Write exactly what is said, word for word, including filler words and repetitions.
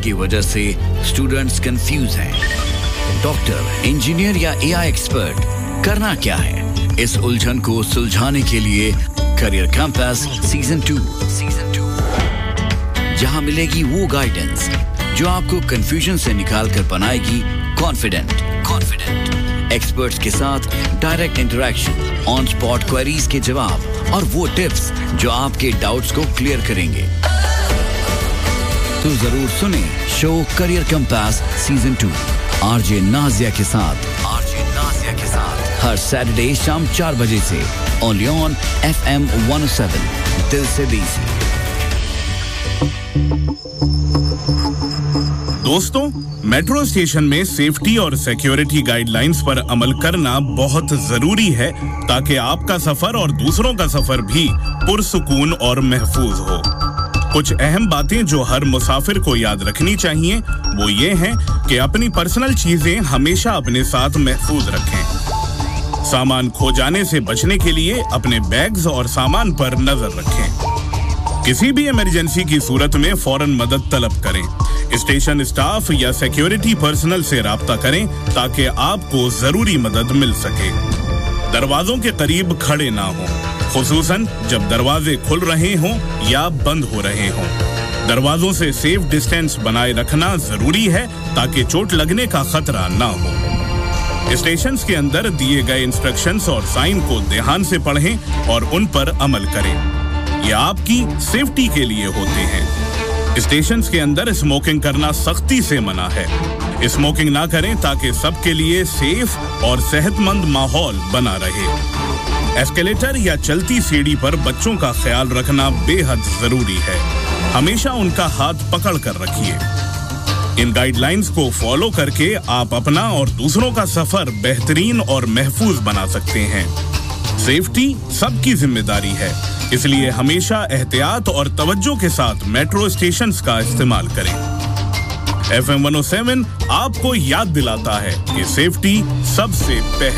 जिसकी वजह से स्टूडेंट्स कंफ्यूज हैं। डॉक्टर, इंजीनियर या एआई एक्सपर्ट करना क्या है? इस उलझन को सुलझाने के लिए career campus season two season two जहां मिलेगी वो गाइडेंस जो आपको कंफ्यूजन से निकाल कर बनाएगी कॉन्फिडेंट कॉन्फिडेंट एक्सपर्ट्स के साथ direct interaction, on spot queries के जवाब और वो टिप्स जो आपके डाउट्स को क्लियर करेंगे। तो जरूर सुने show career campus season two RJ Nazia के साथ आरजे नाजिया के साथ हर सैटरडे शाम चार बजे से only on FM one O seven दिल से देसी। दोस्तों, मेट्रो स्टेशन में सेफ्टी और सिक्योरिटी गाइडलाइंस पर अमल करना बहुत जरूरी है ताकि आपका सफर और दूसरों का सफर भी पुरसुकून और महफूज हो। कुछ अहम बातें जो हर मुसाफिर को याद रखनी चाहिए वो ये हैं कि अपनी पर्सनल चीजें हमेशा अपने साथ महफूज रखें। सामान खो जाने से बचने के लिए अपने बैग्स और सामान पर नजर रखें। किसी भी इमरजेंसी की सूरत में फौरन मदद तलब करें। स्टेशन स्टाफ या सिक्योरिटी पर्सनल से राब्ता करें ताकि आपको जरूरी मदद मिल सके। दरवाजों के करीब खड़े ना हों, खुसूसन जब दरवाजे खुल रहे हों या बंद हो रहे हों। दरवाजों से सेफ डिस्टेंस बनाए रखना जरूरी है ताकि चोट लगने का खतरा ना हो। स्टेशंस के अंदर दिए गए इंस्ट्रक्शंस और साइन को ध्यान से पढ़ें और उन पर अमल करें। ये आपकी सेफ्टी के लिए होते हैं। स्टेशंस के अंदर स्मोकिंग करना सख्ती से मना है। स्मोकिंग ना करें ताकि सबके लिए सेफ और सेहतमंद माहौल बना रहे। एस्केलेटर या चलती सीढ़ी पर बच्चों का ख्याल रखना बेहद जरूरी है। हमेशा उनका हाथ पकड़ कर रखिए। इन गाइडलाइंस को फॉलो करके आप अपना और दूसरों का सफर बेहतरीन और महफूज बना सकते हैं। सेफ्टी सबकी जिम्मेदारी है, इसलिए हमेशा एहतियात और तवज्जो के साथ मेट्रो स्टेशंस का इस्तेमाल करें। एफएम वन ओ सेवन आपको याद दिलाता है कि सेफ्टी सबसे पहले